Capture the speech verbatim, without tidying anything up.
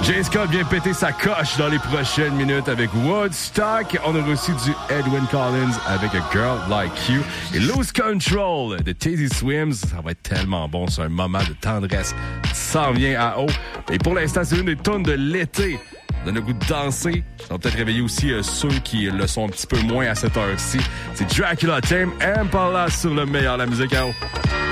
Jay Scott vient péter sa coche dans les prochaines minutes avec Woodstock. On a reçu du Edwyn Collins avec A Girl Like You. Et Lose Control de Tizzy Swims. Ça va être tellement bon. C'est un moment de tendresse. Ça s'en vient à haut. Et pour l'instant, c'est une des tonnes de l'été. Ça donne le goût de danser. Ça va peut-être réveiller aussi euh, ceux qui le sont un petit peu moins à cette heure-ci. C'est Dracula Tame Impala sur le meilleur de la musique à haut.